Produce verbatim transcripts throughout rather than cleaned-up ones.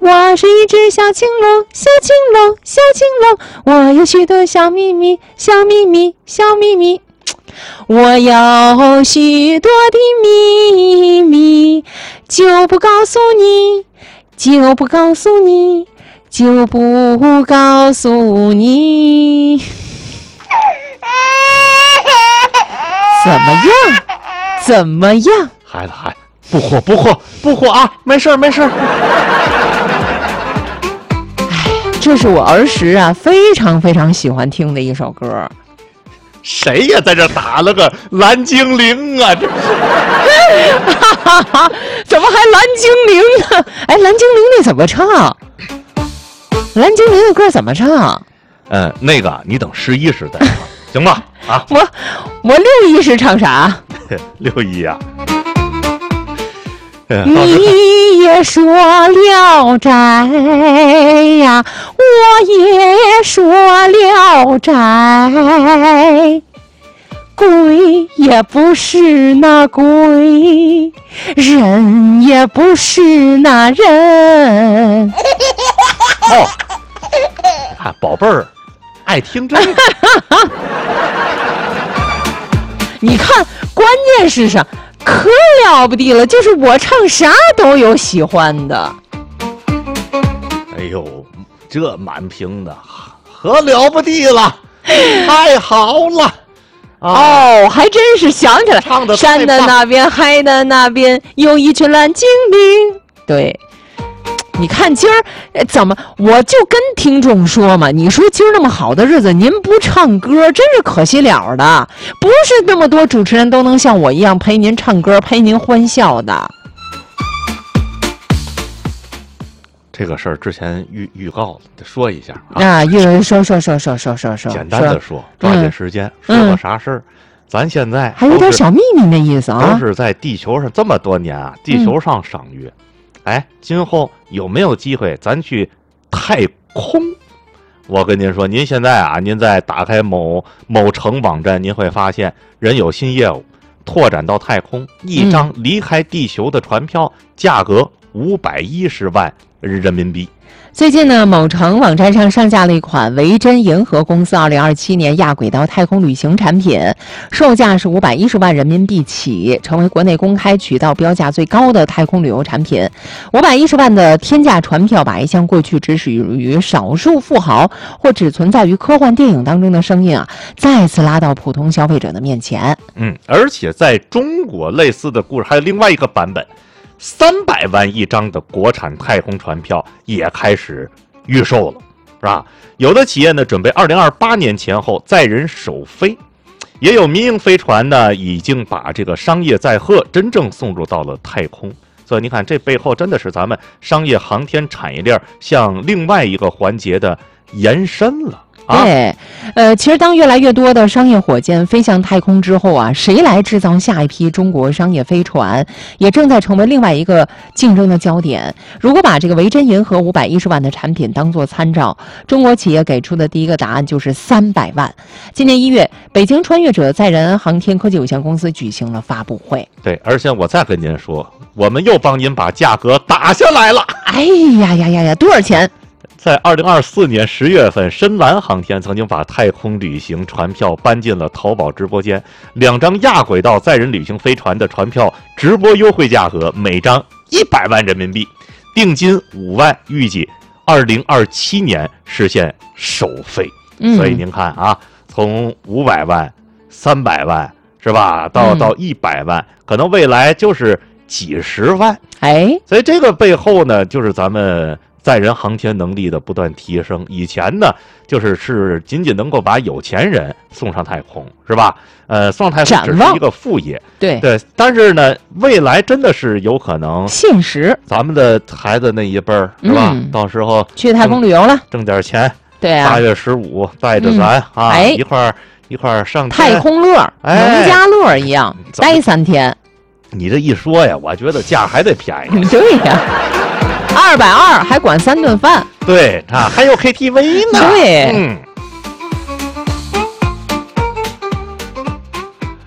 我是一只小青龙，小青龙，小青龙，我有许多小秘密，小秘密，小秘密。我有许多的秘密，就不告诉你，就不告诉你，就不告诉你。怎么样？怎么样？ 孩子，孩子，不哭，不哭，不哭啊！没事没事。 哎，这是我儿时啊非常非常喜欢听的一首歌。 谁呀在这打了个蓝精灵啊？这是怎么还蓝精灵呢？哎，蓝精灵那怎么唱？蓝精灵的歌怎么唱？ 嗯，那个你等十一时再唱，行吧？啊， 我我六一是唱啥？ 六一呀、 啊。你也说聊斋呀，我也说聊斋。鬼也不是那鬼，人也不是那人。 哦，啊，宝贝儿，爱听这个。 你看，关键是啥？可了不地了，就是我唱啥都有喜欢的。 哎呦，这满屏的，可了不地了，太好了。 哦，还真是想起来， 唱的山的那边，海的那边，有一群蓝精灵。对，你看今儿怎么，我就跟听众说嘛，你说今儿那么好的日子，您不唱歌，真是可惜了的。不是那么多主持人都能像我一样陪您唱歌，陪您欢笑的。 这个事儿之前预预告得说一下啊， 啊，预说说说说说说说， 简单的说，抓紧时间、嗯、说个啥事儿、嗯？咱现在还有点小秘密那意思啊， 都是在地球上这么多年啊，地球上赏月。嗯哎，今后有没有机会咱去太空？我跟您说，您现在啊，您在打开某某城网站，您会发现人有新业务，拓展到太空，一张离开地球的船票，嗯、价格五百一十万人民币。 最近呢，某城网站上上架了一款维珍银河公司二零二七年亚轨道太空旅行产品，售价是五百一十万人民币起，成为国内公开渠道标价最高的太空旅游产品。五百一十万的天价船票，把一项过去只属于少数富豪或只存在于科幻电影当中的声音啊，再次拉到普通消费者的面前。 嗯，而且在中国类似的故事还有另外一个版本。三百万一张的国产太空船票也开始预售了，是吧？有的企业呢准备二零二八年前后载人首飞，也有民营飞船呢已经把这个商业载荷真正送入到了太空。所以你看，这背后真的是咱们商业航天产业链向另外一个环节的延伸了。 对，呃，其实当越来越多的商业火箭飞向太空之后啊，谁来制造下一批中国商业飞船，也正在成为另外一个竞争的焦点。如果把这个维珍银河五百一十万的产品当作参照，中国企业给出的第一个答案就是三百万。今年一月，北京穿越者载人航天科技有限公司举行了发布会。 对，而且我再跟您说，我们又帮您把价格打下来了。 哎呀呀呀呀，多少钱？ 在二零二四年十月份，深蓝航天曾经把太空旅行船票搬进了淘宝直播间，两张亚轨道载人旅行飞船的船票直播优惠价格每张一百万人民币，定金五万，预计二零二七年实现首飞。嗯、所以您看啊，从五百万、三百万是吧，到到一百万、嗯，可能未来就是几十万。 哎， 所以这个背后呢，就是咱们载人航天能力的不断提升。以前呢，就是是仅仅能够把有钱人送上太空，是吧？呃，送上太空只是一个副业， 对对。但是呢，未来真的是有可能现实， 咱们的孩子那一辈儿，是吧？嗯、到时候去太空旅游了， 挣点钱， 对啊， 八月十五带着咱、嗯、啊、 哎、 一块儿一块儿上太空乐、 哎、 农家乐一样，待三天。 你这一说呀，我觉得价还得便宜。 对呀。二百二还管三顿饭， 对啊，还有 K T V 呢。 对， 嗯，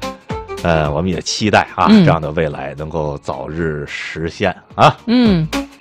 呃，我们也期待啊、嗯，这样的未来能够早日实现啊。 嗯。